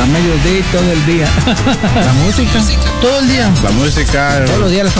a mediodía y todo el día. La música, Todo el día. la música. Todos los días.